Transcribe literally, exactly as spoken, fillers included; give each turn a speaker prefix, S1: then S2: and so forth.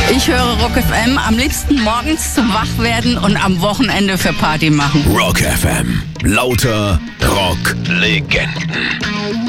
S1: Ich höre Rock F M am liebsten morgens zum Wachwerden und am Wochenende für Party machen.
S2: Rock F M. Lauter Rock-Legenden.